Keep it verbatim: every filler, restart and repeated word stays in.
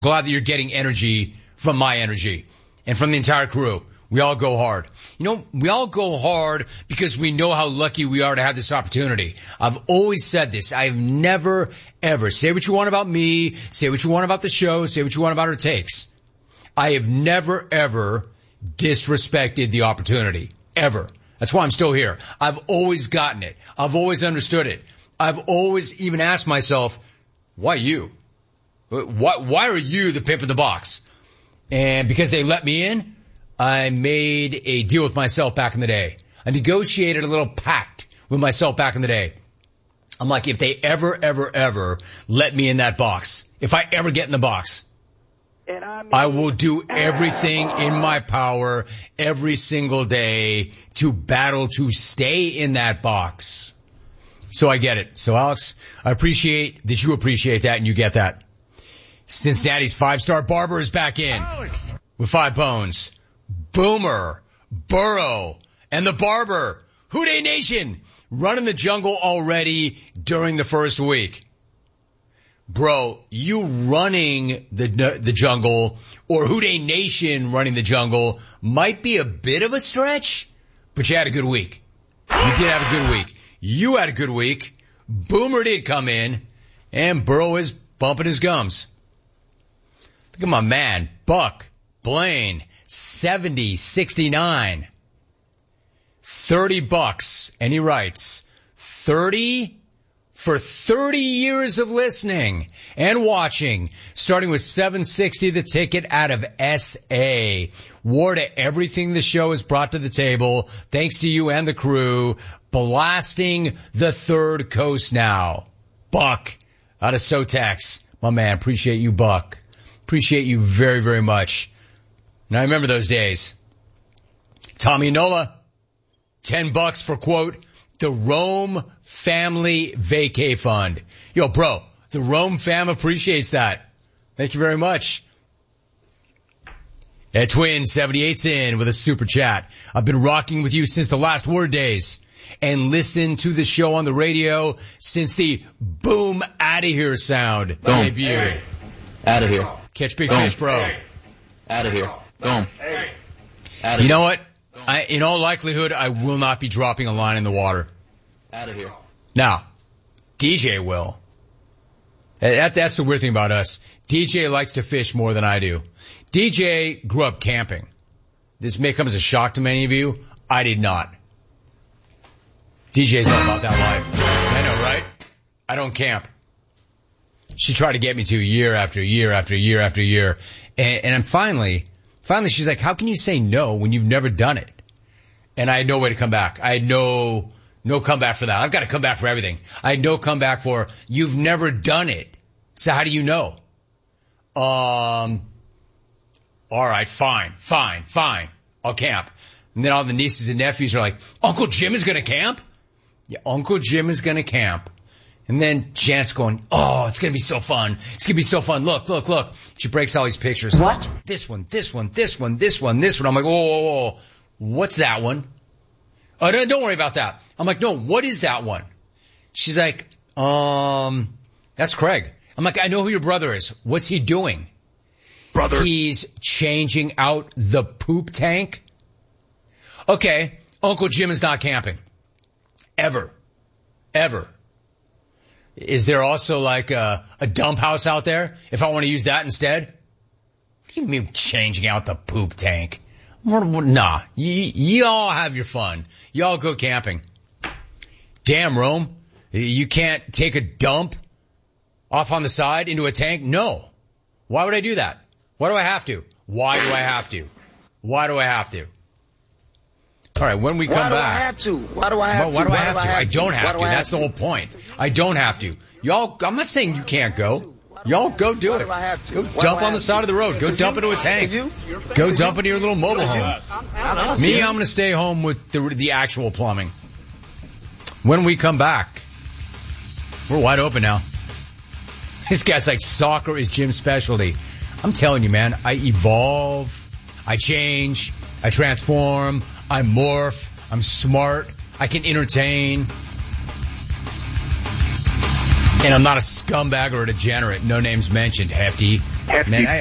Glad that you're getting energy from my energy and from the entire crew. We all go hard. You know, we all go hard because we know how lucky we are to have this opportunity. I've always said this. I've never, ever, say what you want about me, say what you want about the show, say what you want about our takes. I have never, ever disrespected the opportunity. Ever. That's why I'm still here. I've always gotten it. I've always understood it. I've always even asked myself, why you? Why, why are you the pimp in the box? And because they let me in, I made a deal with myself back in the day. I negotiated a little pact with myself back in the day. I'm like, if they ever, ever, ever let me in that box, if I ever get in the box, and I, mean, I will do everything in my power every single day to battle to stay in that box. So I get it. So Alex, I appreciate that you appreciate that and you get that. Cincinnati's five-star barber is back in Alex. With five bones. Boomer, Burrow, and the barber, Houday Nation, running the jungle already during the first week. Bro, you running the the jungle or Houday Nation running the jungle might be a bit of a stretch, but you had a good week. You did have a good week. You had a good week. Boomer did come in, and Burrow is bumping his gums. Look at my man, Buck Blaine. seventy sixty-nine. thirty bucks. And he writes, thirty for thirty years of listening and watching, starting with seven sixty the ticket out of S A. War to everything the show has brought to the table. Thanks to you and the crew. Blasting the third coast now. Buck out of Sotex. My man, appreciate you, Buck. Appreciate you very, very much. And I remember those days. Tommy Nola, ten bucks for, quote, the Rome Family Vacay Fund. Yo, bro, the Rome fam appreciates that. Thank you very much. Ed Twin, seventy-eight's in with a super chat. I've been rocking with you since the last word days and listened to the show on the radio since the boom outta here sound debuted. Out of here. Catch big Boom. Fish, bro. Out of here. Boom. You know what? I, in all likelihood, I will not be dropping a line in the water. Out of here. Now, D J will. That, that's the weird thing about us. D J likes to fish more than I do. D J grew up camping. This may come as a shock to many of you. I did not. D J's all about that life. I know, right? I don't camp. She tried to get me to year after year after year after year. And, and I'm finally, finally she's like, how can you say no when you've never done it? And I had no way to come back. I had no, no comeback for that. I've got to come back for everything. I had no comeback for, you've never done it. So how do you know? Um, all right, fine, fine, fine. I'll camp. And then all the nieces and nephews are like, Uncle Jim is going to camp? Yeah, Uncle Jim is going to camp. And then Janet's going, oh, it's going to be so fun. It's going to be so fun. Look, look, look. She breaks all these pictures. What? This one, this one, this one, this one, this one. I'm like, whoa, whoa, whoa. What's that one? Oh, no, don't worry about that. I'm like, no, what is that one? She's like, um, that's Craig. I'm like, I know who your brother is. What's he doing? Brother. He's changing out the poop tank. Okay, Uncle Jim is not camping. Ever. Ever. Is there also like a, a dump house out there if I want to use that instead? What do you mean changing out the poop tank? Nah, y- y'all have your fun. Y'all go camping. Damn, Rome. You can't take a dump off on the side into a tank? No. Why would I do that? Why do I have to? Why do I have to? Why do I have to? All right, when we come back. Why do back, I have to? Why do I have well, to? Why do I why have do to? I, I, I don't have why to. Do That's have the whole point. I don't have to. Y'all, I'm not saying you can't go. Y'all go do why it. Do I have to? Go why dump I on the side to? of the road. Go so dump you, into a tank. You? Go dump into your little mobile home. Me, you. I'm going to stay home with the, the actual plumbing. When we come back, we're wide open now. This guy's like, soccer is Jim's specialty. I'm telling you, man, I evolve, I change, I transform, I morph, I'm smart, I can entertain. And I'm not a scumbag or a degenerate. No names mentioned, Hefty. hefty Man, I,